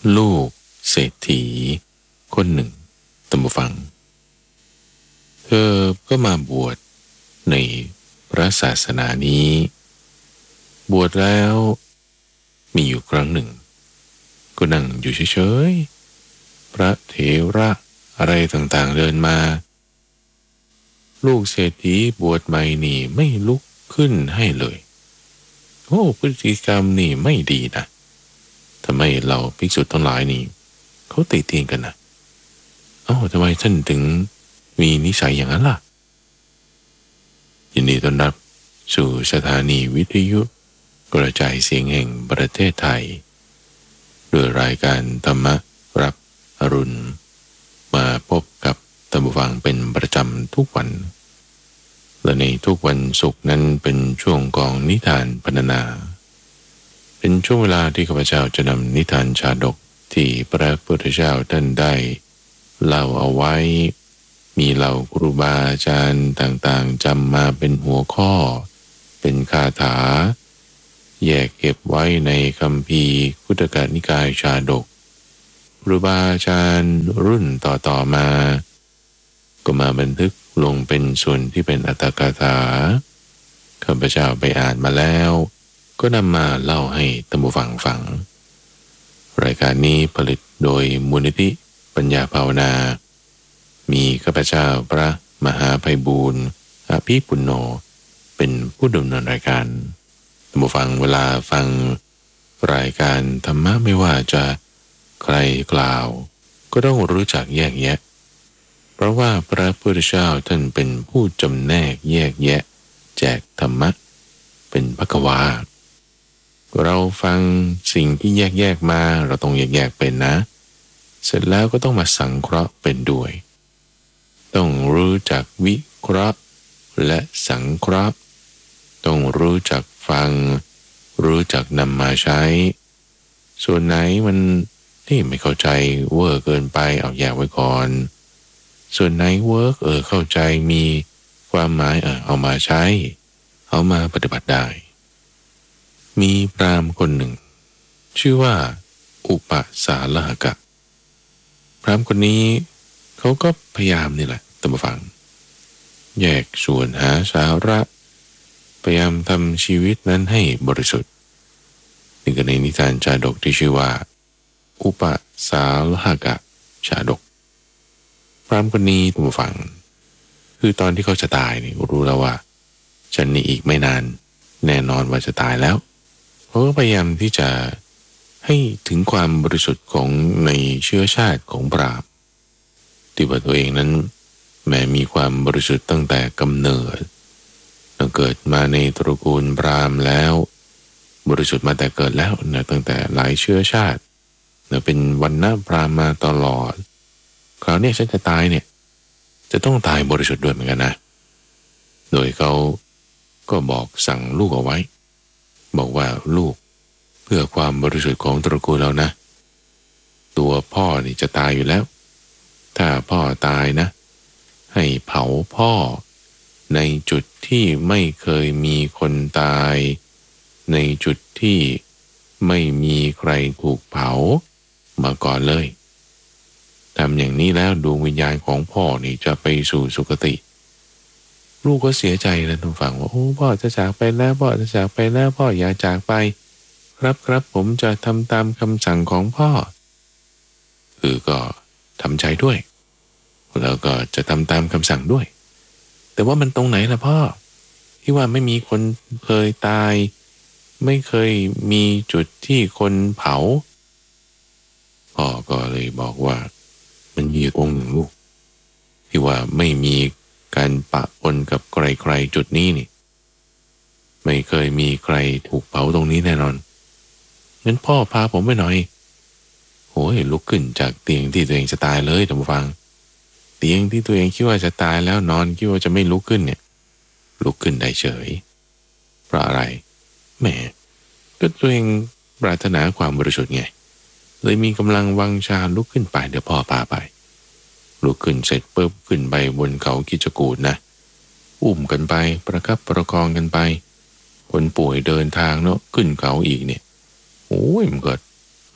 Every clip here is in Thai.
ลูกเศรษฐีคนหนึ่งท่านผู้ฟังเธอก็มาบวชในพระศาสนานี้บวชแล้วมีอยู่ครั้งหนึ่งก็นั่งอยู่เฉยๆพระเถระอะไรต่างๆเดินมาลูกเศรษฐีบวชใหม่นี่ไม่ลุกขึ้นให้เลยโอ้พฤติกรรมนี่ไม่ดีนะทำไมเราภิกษุทั้งหลายนี่เขาติเตียนกันนะทำไมท่านถึงมีนิสัยอย่างนั้นล่ะยินดีต้อนรับสู่สถานีวิทยุกระจายเสียงแห่งประเทศไทยด้วยรายการธรรมรับอรุณมาพบกับท่านผู้ฟังเป็นประจำทุกวันและในทุกวันศุกร์นั้นเป็นช่วงของนิทานพรรณนาเป็นช่วงเวลาที่ข้าพเจ้าจะนำนิทานชาดกที่พระพุทธเจ้าท่านได้เล่าเอาไว้มีเหล่าครูบาอาจารย์ต่างๆจำมาเป็นหัวข้อเป็นคาถาแยกเก็บไว้ในคัมภีร์คุตกนิกายชาดกครูบาอาจารย์รุ่นต่อๆมาก็มาบันทึกลงเป็นส่วนที่เป็นอัตถกถาข้าพเจ้าไปอ่านมาแล้วก็นำมาเล่าให้ท่านผู้ฟังฟังรายการนี้ผลิตโดยมูลนิธิปัญญาภาวนามีข้าพเจ้าพระมหาไพบูลย์อภิปุณโญเป็นผู้ดำเนินรายการท่านผู้ฟังเวลาฟังรายการธรรมะไม่ว่าจะใครกล่าวก็ต้องรู้จักแยกแยะเพราะว่าพระพุทธเจ้าท่านเป็นผู้จำแนกแยกแยะแจกธรรมะเป็นภควาเราฟังสิ่งที่แยกมาเราต้องแยกเป็นนะเสร็จแล้วก็ต้องมาสังเคราะห์เป็นด้วยต้องรู้จักวิเคราะห์และสังเคราะห์ต้องรู้จักฟังรู้จักนำมาใช้ส่วนไหนมันที่ไม่เข้าใจเวอร์เกินไปเอาแยกไว้ก่อนส่วนไหนเวิร์กเข้าใจมีความหมายเอามาใช้เอามาปฏิบัติได้มีพราหมณ์คนหนึ่งชื่อว่าอุปสาลหกะพราหมณ์คนนี้เขาก็พยายามนี่แหละท่านผู้ฟังแยกส่วนหาสาระพยายามทำชีวิตนั้นให้บริสุทธิ์นี่ก็ในนิทานชาดกที่ชื่อว่าอุปสาลหกะชาดกพราหมณ์คนนี้ท่านผู้ฟังคือตอนที่เขาจะตายนี่รู้แล้วว่าฉันนี่อีกไม่นานแน่นอนว่าจะตายแล้วเขาก็พยายามที่จะให้ถึงความบริสุทธิ์ของในเชื้อชาติของพราหมณ์ที่ว่าตัวเองนั้นแม้มีความบริสุทธิ์ตั้งแต่กำเนิดเกิดมาในตระกูลพราหมณ์แล้วบริสุทธิ์มาแต่เกิดแล้วนะตั้งแต่หลายเชื้อชาติเป็นวรรณะพราหมณ์มาตลอดคราวนี้ฉันจะตายเนี่ยจะต้องตายบริสุทธิ์ด้วยเหมือนกันนะโดยเขาก็บอกสั่งลูกเอาไว้บอกว่าลูกเพื่อความบริสุทธิ์ของตระกูลเรานะตัวพ่อนี่จะตายอยู่แล้วถ้าพ่อตายนะให้เผาพ่อในจุดที่ไม่เคยมีคนตายในจุดที่ไม่มีใครถูกเผามาก่อนเลยทำอย่างนี้แล้วดวงวิญญาณของพ่อนี่จะไปสู่สุคติลูกก็เสียใจนะทุกฝั่งว่าโอ้พ่อจะจากไปแล้วพ่อจะจากไปแล้วพ่ออย่าจากไปครับผมจะทำตามคำสั่งของพ่อก็ทำใจด้วยแล้วก็จะทำตามคำสั่งด้วยแต่ว่ามันตรงไหนล่ะพ่อที่ว่าไม่มีคนเคยตายไม่เคยมีจุดที่คนเผาพ่อก็เลยบอกว่ามันมีองค์หนึ่งลูกที่ว่าไม่มีการปะปนกับใครๆจุดนี้นี่ไม่เคยมีใครถูกเผาตรงนี้แน่นอนงั้นพ่อพาผมไปหน่อยโอ้ยลุกขึ้นจากเตียงที่ตัวเองจะตายเลยท่านผู้ฟังเตียงที่ตัวเองคิดว่าจะตายแล้วนอนคิดว่าจะไม่ลุกขึ้นเนี่ยลุกขึ้นได้เฉยเพราะอะไรแหมก็ตัวเองปรารถนาความบริสุทธิ์ไงเลยมีกำลังวังชาลุกขึ้นไปเดี๋ยวพ่อพาไปลุกขึ้นเสร็จปุ๊บขึ้นไปบนเขาคิจกูฏนะอุ้มกันไปประคับประคองกันไปคนป่วยเดินทางเนาะขึ้นเขาอีกเนี่ยโอ้ยมันก็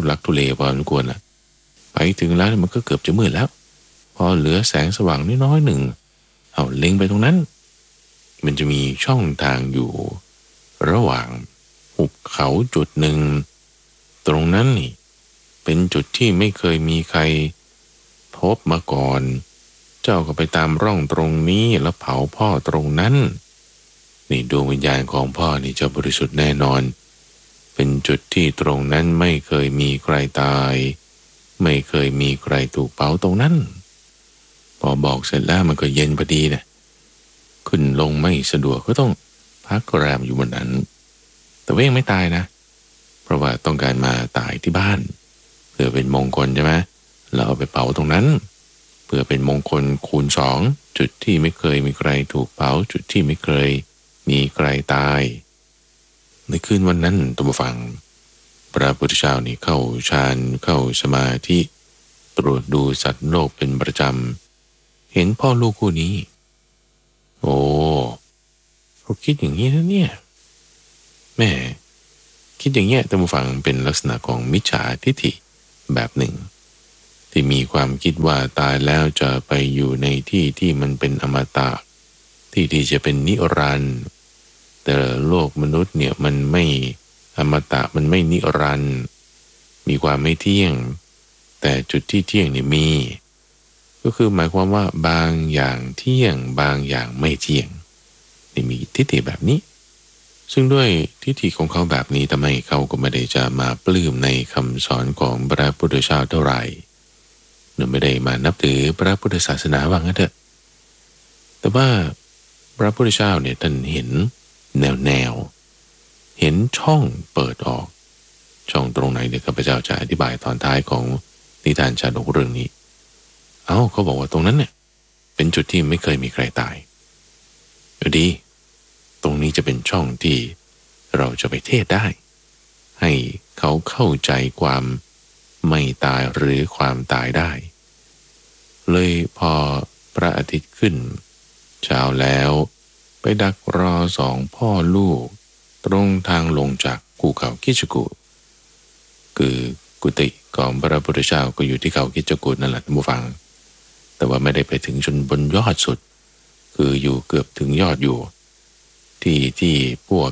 ลักทุเลพอสมควรละไปถึงแล้วมันก็เกือบจะมืดแล้วพอเหลือแสงสว่างน้อยๆหนึ่งเอาเล็งไปตรงนั้นมันจะมีช่องทางอยู่ระหว่างหุบเขาจุดหนึ่งตรงนั้นนี่เป็นจุดที่ไม่เคยมีใครพบมาก่อนเจ้าก็ไปตามร่องตรงนี้แล้วเผาพ่อตรงนั้นนี่ดวงวิญญาณของพ่อนี่จะบริสุทธิ์แน่นอนเป็นจุดที่ตรงนั้นไม่เคยมีใครตายไม่เคยมีใครถูกเผาตรงนั้นพอบอกเสร็จแล้วมันก็เย็นพอดีนะขึ้นลงไม่สะดวกก็ต้องพักแรมอยู่บนนั้นแต่ว่ายังไม่ตายนะเพราะว่าต้องการมาตายที่บ้านเพื่อเป็นมงคลใช่ไหมเราเอาไปเผาตรงนั้นเพื่อเป็นมงคลคูณ2จุดที่ไม่เคยมีใครถูกเผาจุดที่ไม่เคยมีใครตายในคืนวันนั้นตัวฟังพระพุทธเจ้านี่เข้าฌานเข้าสมาธิตรวจดูสัตว์โลกเป็นประจำเห็นพ่อลูกคู่นี้โอ้เขาคิดอย่างนี้นะเนี่ยแม่คิดอย่างเงี้ยท่านผู้ฟังเป็นลักษณะของมิจฉาทิฏฐิแบบหนึ่งที่มีความคิดว่าตายแล้วจะไปอยู่ในที่ที่มันเป็นอมตะที่จะเป็นนิรันดร์แต่โลกมนุษย์เนี่ยมันไม่อมตะมันไม่นิรันดร์มีความไม่เที่ยงแต่จุดที่เที่ยงนี่มีก็คือหมายความว่าบางอย่างเที่ยงบางอย่างไม่เที่ยงนี่มีทิฏฐิแบบนี้ซึ่งด้วยทิฏฐิของเขาแบบนี้ทำไมเขาก็ไม่ได้จะมาปลื้มในคำสอนของพระพุทธเจ้าเท่าไหร่หรือไม่ได้มานับถือพระพุทธศาสนาว่างั้นเถอะแต่ว่าพระพุทธเจ้าเนี่ยท่านเห็นแนวเห็นช่องเปิดออกช่องตรงไหนเดี๋ยวข้าพเจ้าจะอธิบายตอนท้ายของนิทานชาดกเรื่องนี้เขาบอกว่าตรงนั้นเนี่ยเป็นจุดที่ไม่เคยมีใครตายดีตรงนี้จะเป็นช่องที่เราจะไปเทศได้ให้เขาเข้าใจความไม่ตายหรือความตายได้เลยพอพระอาทิตย์ขึ้นเช้าแล้วไปดักรอ2พ่อลูกตรงทางลงจากภูเขาคิชกูฏคือกุฏิของพระพุทธเจ้าก็อยู่ที่เขาคิชกูฏนั่นแหละท่านผู้ฟังแต่ว่าไม่ได้ไปถึงจนบนยอดสุดคืออยู่เกือบถึงยอดอยู่ที่พวก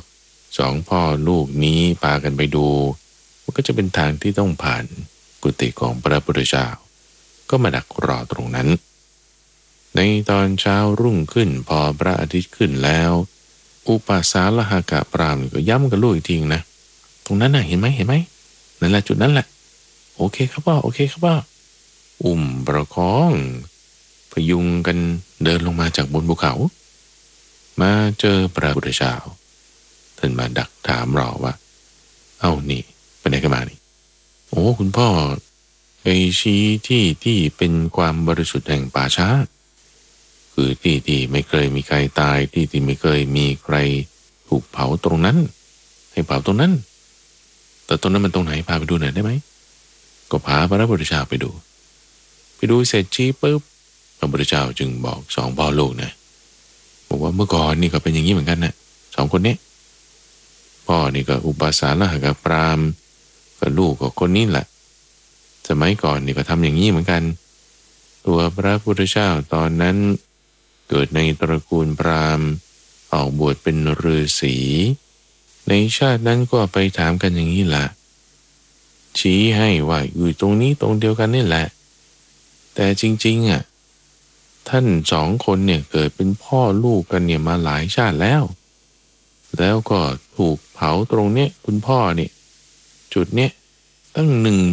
2พ่อลูกนี้พากันไปดูมันก็จะเป็นทางที่ต้องผ่านกุฏิของพระพุทธเจ้าก็มาดักรอตรงนั้นในตอนเช้ารุ่งขึ้นพอพระอาทิตย์ขึ้นแล้วอุปสาลหกะพราหมณ์ก็ย้ำกับลูกอีกทีนะตรงนั้นน่ะเห็นไหมนั่นแหละจุดนั้นแหละโอเคครับพ่อโอเคครับพ่อประคองพยุงกันเดินลงมาจากบนภูเขามาเจอพระพุทธเจ้าท่านมาดักถามเราว่านี่ไปไหนกันมานี่โอ้คุณพ่อไปชี้ที่เป็นความบริสุทธิ์แห่งป่าช้าคือที่ไม่เคยมีใครตายที่ไม่เคยมีใครถูกเผาตรงนั้นให้เผาตรงนั้นแต่ตรงนั้นมันตรงไหนพาไปดูหน่อยได้ไหมก็พาพระพุทธเจ้าไปดูเสร็จชี้ปุ๊บพระพุทธเจ้าจึงบอก2พ่อลูกนะบอกว่าเมื่อก่อนนี่ก็เป็นอย่างนี้เหมือนกันนะ2คนนี้พ่อนี่ก็อุปสาลหกะพราหมณ์กับลูกก็คนนี้แหละสมัยก่อนนี่ก็ทำอย่างนี้เหมือนกันตัวพระพุทธเจ้าตอนนั้นเกิดในตระกูลพราหมณ์ออกบวชเป็นฤาษีในชาตินั้นก็ไปถามกันอย่างนี้แหละชี้ให้ว่าอยู่ตรงนี้ตรงเดียวกันนี่แหละแต่จริงๆท่าน2คนเนี่ยเกิดเป็นพ่อลูกกันเนี่ยมาหลายชาติแล้วก็ถูกเผาตรงเนี้ยคุณพ่อเนี่ยจุดเนี้ยตั้ง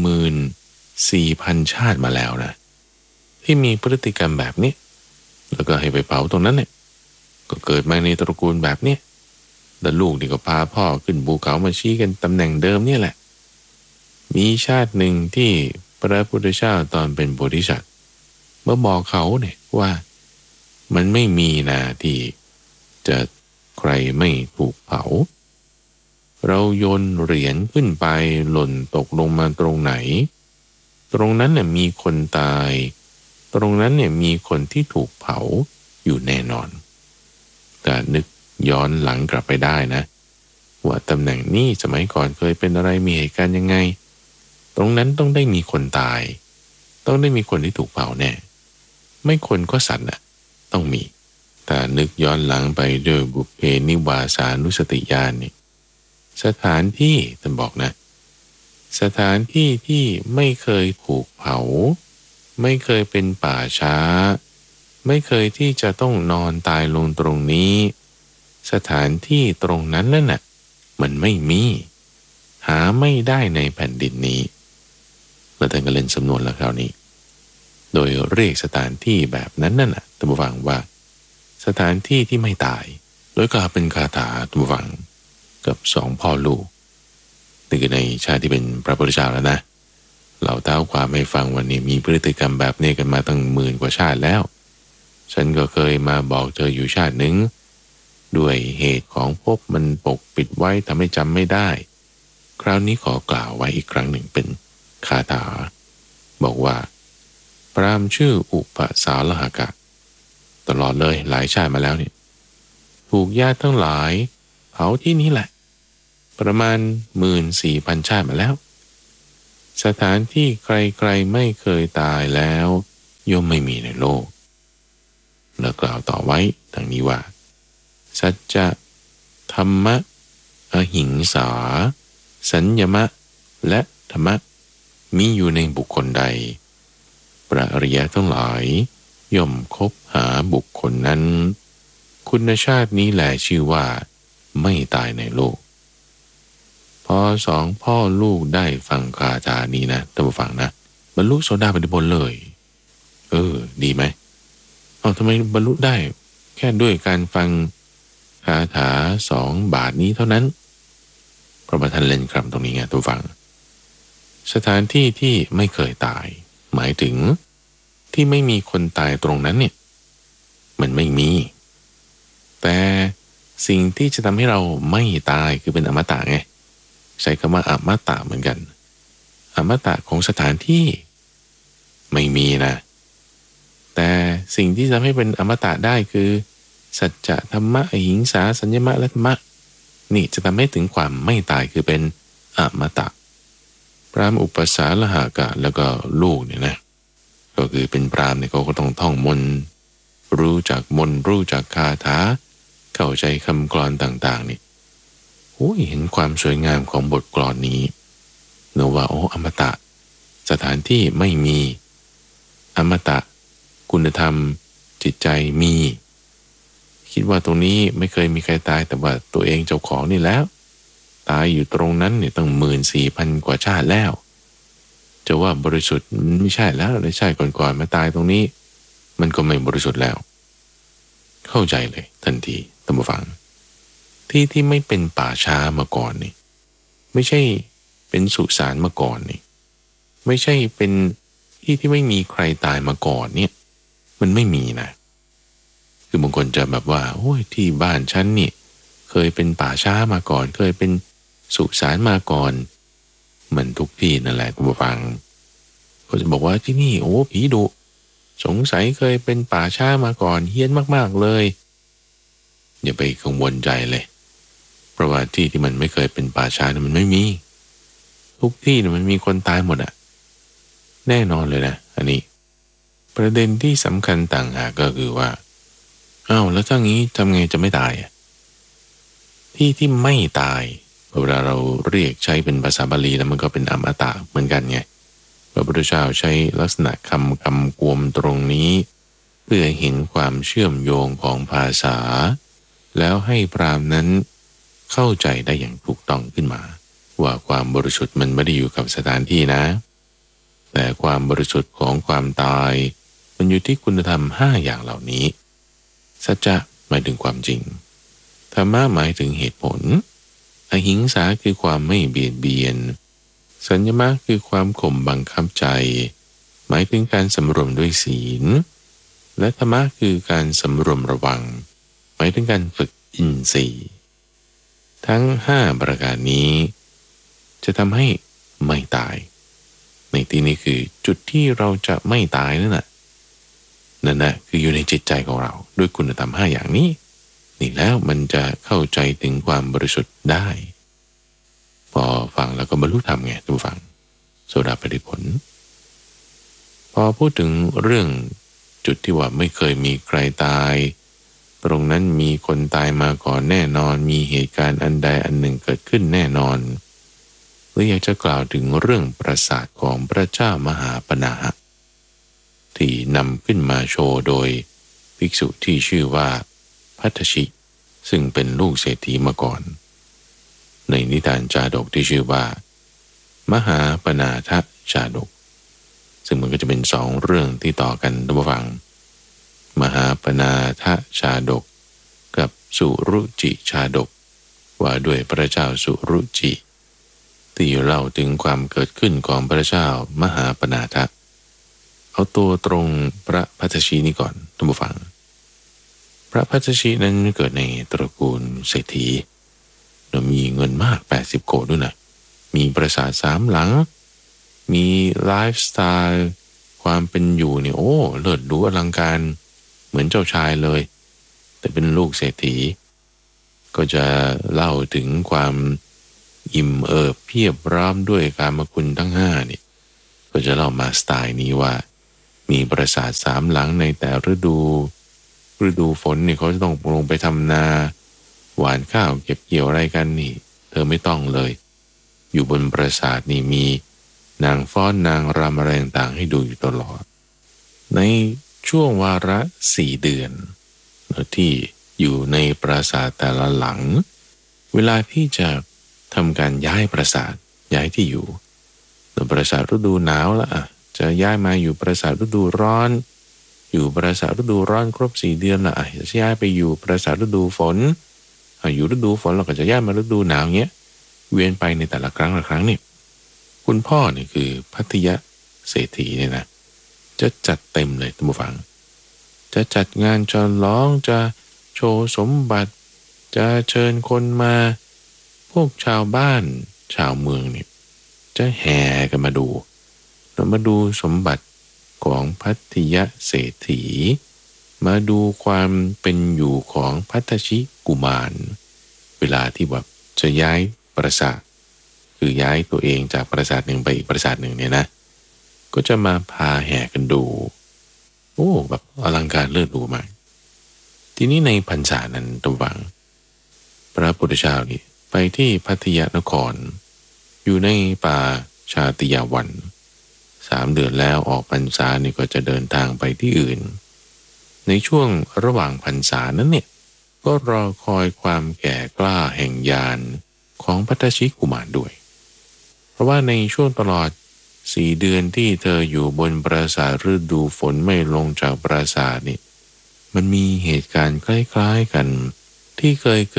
14,000 ชาติมาแล้วนะที่มีพฤติกรรมแบบนี้แล้วก็ให้ไปเผาตรงนั้นเนี่ยก็เกิดมาในตระกูลแบบนี้แต่ลูกนี่ก็พาพ่อขึ้นภูเขามาชี้กันตำแหน่งเดิมเนี่ยแหละมีชาติหนึ่งที่พระพุทธเจ้าตอนเป็นโพธิสัตว์เมื่อบอกเขาเนี่ยว่ามันไม่มีนะที่จะใครไม่ถูกเผาเราโยนเหรียญขึ้นไปหล่นตกลงมาตรงไหนตรงนั้นเนี่ยมีคนตายตรงนั้นเนี่ยมีคนที่ถูกเผาอยู่แน่นอนแต่นึกย้อนหลังกลับไปได้นะว่าตำแหน่งนี้สมัยก่อนเคยเป็นอะไรมีเหตุการณ์ยังไงตรงนั้นต้องได้มีคนตายต้องได้มีคนที่ถูกเผาแน่ไม่คนก็สัตว์น่ะต้องมีแต่นึกย้อนหลังไปด้วยบุพเพนิวาสานุสติญาณนี่สถานที่ท่านบอกนะสถานที่ที่ไม่เคยถูกเผาไม่เคยเป็นป่าช้าไม่เคยที่จะต้องนอนตายลงตรงนี้สถานที่ตรงนั้นนั่นน่ะมันไม่มีหาไม่ได้ในแผ่นดินนี้แล้วท่านก็เล่นสำนวนแล้วคราวนี้โดยเรียกสถานที่แบบนั้นนั่นน่ะท่านผู้ฟังว่าสถานที่ที่ไม่ตายโดยกล่าวเป็นคาถาท่านผู้ฟังกับสองพ่อลูกนี่คือในชาติที่เป็นพระพุทธเจ้าแล้วนะเราเท้าความให้ฟังวันนี้มีพฤติกรรมแบบนี้กันมาตั้งหมื่นกว่าชาติแล้วฉันก็เคยมาบอกเธออยู่ชาติหนึ่งด้วยเหตุของภพมันปกปิดไว้ทำให้จำไม่ได้คราวนี้ขอกล่าวไว้อีกครั้งหนึ่งเป็นคาถาบอกว่าพราหมณ์ชื่ออุปสาลหกะตลอดเลยหลายชาติมาแล้วเนี่ยถูกญาติทั้งหลายเผาที่นี่แหละประมาณ14,000 ชาติมาแล้วสถานที่ใครๆไม่เคยตายแล้วย่อมไม่มีในโลกแล้วกล่าวต่อไว้ดังนี้ว่าสัจจะธรรมะอหิงสาสัญญมะและธรรมะมีอยู่ในบุคคลใดพระอริยะทั้งหลายย่อมคบหาบุคคลนั้นคุณชาตินี้แหละชื่อว่าไม่ตายในโลกพอสองพ่อลูกได้ฟังคาถานี้นะท่านผู้ฟังนะบรรลุโสดาปัตติผลเลยดีไหมทำไมบรรลุได้แค่ด้วยการฟังคาถา2 บาทนี้เท่านั้นพระประธานเล่นคำตรงนี้ไงท่านผู้ฟังสถานที่ที่ไม่เคยตายหมายถึงที่ไม่มีคนตายตรงนั้นเนี่ยมันไม่มีแต่สิ่งที่จะทำให้เราไม่ตายคือเป็นอมตะไงใช้คำว่าอมตะเหมือนกันอมตะของสถานที่ไม่มีนะแต่สิ่งที่ทำให้เป็นอมตะได้คือสัจจะธรรมะอหิงสาสัญญมะและธรรมะนี่จะทำให้ถึงความไม่ตายคือเป็นอมตะพราหมณ์อุปสาลหกะแล้วก็ลูกเนี่ยนะก็คือเป็นพราหมณ์เนี่ยเขาก็ต้องท่องมนต์รู้จักมนต์รู้จักคาถาเข้าใจคำกลอนต่างๆนี่เห็นความสวยงามของบทกลอนนี้เนอะว่าอมตะสถานที่ไม่มีอมตะคุณธรรมจิตใจมีคิดว่าตรงนี้ไม่เคยมีใครตายแต่ว่าตัวเองเจ้าของนี่แล้วตายอยู่ตรงนั้นเนี่ยตั้ง14,000 กว่าชาติแล้วจะว่าบริสุทธิ์ไม่ใช่แล้วในชาติก่อนๆมาตายตรงนี้มันก็ไม่บริสุทธิ์แล้วเข้าใจเลยทันทีท่านผู้ฟังที่ไม่เป็นป่าช้ามาก่อนนี่ไม่ใช่เป็นสุสานมาก่อนนี่ไม่ใช่เป็นที่ไม่มีใครตายมาก่อนเนี่ยมันไม่มีนะคือบางคนจะแบบว่าที่บ้านฉันนี่เคยเป็นป่าช้ามาก่อนเคยเป็นสุสานมาก่อนมันทุกที่นั่นแหละคุณผู้ฟังก็จะบอกว่าที่นี่ผีดุสงสัยเคยเป็นป่าช้ามาก่อนเฮี้ยนมากๆเลยอย่าไปกังวลใจเลยเพราะว่าที่มันไม่เคยเป็นป่าช้าเนี่ยมันไม่มีทุกที่มันมีคนตายหมดอะแน่นอนเลยนะอันนี้ประเด็นที่สำคัญต่างหากก็คือว่าแล้วถ้างี้ทำไงจะไม่ตายที่ไม่ตายเวลาเราเรียกใช้เป็นภาษาบาลีแล้วมันก็เป็นอมตะเหมือนกันไงพระพุทธเจ้าใช้ลักษณะคำกวมตรงนี้เพื่อเห็นความเชื่อมโยงของภาษาแล้วให้พราหมณ์นั้นเข้าใจได้อย่างถูกต้องขึ้นมาว่าความบริสุทธิ์มันไม่ได้อยู่กับสถานที่นะแต่ความบริสุทธิ์ของความตายมันอยู่ที่คุณธรรม5 อย่างเหล่านี้สัจจะหมายถึงความจริงธรรมะหมายถึงเหตุผลอหิงสาคือความไม่เบียดเบียนสัญญมะคือความข่มบังคับใจหมายถึงการสำรวมด้วยศีลและธรรมะคือการสำรวมระวังหมายถึงการฝึกอินทรีย์ทั้ง5 ประการนี้จะทำให้ไม่ตายในที่นี้คือจุดที่เราจะไม่ตายนั่นแหละคืออยู่ในจิตใจของเราด้วยคุณธรรม5 อย่างนี้นี่แล้วมันจะเข้าใจถึงความบริสุทธิ์ได้พอฟังแล้วก็บรรลุธรรมไงทุกฟังโสดาปฏิผลพอพูดถึงเรื่องจุดที่ว่าไม่เคยมีใครตายตรงนั้นมีคนตายมาก่อนแน่นอนมีเหตุการณ์อันใดอันหนึ่งเกิดขึ้นแน่นอนหรืออยากจะกล่าวถึงเรื่องปราสาทของพระเจ้ามหาปนาหะที่นำขึ้นมาโชว์โดยภิกษุที่ชื่อว่าภัททชิซึ่งเป็นลูกเศรษฐีมาก่อนในนิทานจาดกที่ชื่อว่ามหาปนาทชาดกซึ่งมันก็จะเป็นสองเรื่องที่ต่อกันท่านผู้ฟังมหาปนาทชาดกกับสุรุจิชาดกว่าด้วยพระเจ้าสุรุจิที่เล่าถึงความเกิดขึ้นของพระเจ้ามหาปนาทเอาตัวตรงพระภัททชินี้ก่อนท่านผู้ฟังพระภัททชินั้นเกิดในตระกูลเศรษฐีแล้วมีเงินมาก80โกฏด้วยนะมีปราสาท3หลังมีไลฟ์สไตล์ความเป็นอยู่เนี่ยโอ้เลิศหรูอลังการเหมือนเจ้าชายเลยแต่เป็นลูกเศรษฐีก็จะเล่าถึงความอิ่มเอิบเพียบพร้อมด้วยกามคุณทั้ง5นี่ก็จะเล่ามาสไตล์นี้ว่ามีปราสาท3หลังในแต่ฤดูฝนนี่เขาจะต้องลงไปทำนาหว่านข้าวเก็บเกี่ยวอะไรกันนี่เธอไม่ต้องเลยอยู่บนปราสาทนี่มีนางฟ้อนนางรำอะไรต่างๆให้ดูอยู่ตลอดในช่วงวาระ4เดือนที่อยู่ในปราสาทแต่ละหลังเวลาที่จะทำการย้ายปราสาทย้ายที่อยู่ปราสาทฤดูหนาวละจะย้ายมาอยู่ปราสาทฤดูร้อนอยู่ปราสาทฤดูร้อนครบ4เดือนละจะย้ายไปอยู่ปราสาทฤดูฝนอยู่ฤดูฝนเราก็จะย้ายมาฤดูหนาวเงี้ยเวียนไปในแต่ละครั้งนี่คุณพ่อนี่คือภัททยเศรษฐีเนี่ยนะจะจัดเต็มเลยท่านผู้ฟังจะจัดงานฉลองจะโชว์สมบัติจะเชิญคนมาพวกชาวบ้านชาวเมืองนี่จะแห่กันมาดูสมบัติของภัททยเศรษฐีมาดูความเป็นอยู่ของภัททชิกุมารเวลาที่แบบจะย้ายปราสาทคือย้ายตัวเองจากปราสาทหนึ่งไปอีกปราสาทหนึ่งเนี่ยนะก็จะมาพาแห่กันดูโอ้แบบอลังการเลิศหรูมากทีนี้ในพรรษานั้นตวังพระพุทธเจ้านี่ไปที่ภัททยนครอยู่ในป่าชาติยาวัน3 เดือนแล้วออกพรรษานี่ก็จะเดินทางไปที่อื่นในช่วงระหว่างพรรษานั้นเนี่ยก็รอคอยความแก่กล้าแห่งญาณของภัททชิกุมารด้วยเพราะว่าในช่วงตลอด4 เดือนที่เธออยู่บนปราสาทฤดูฝนไม่ลงจากปราสาทนี่มันมีเหตุการณ์คล้ายๆกันที่เคย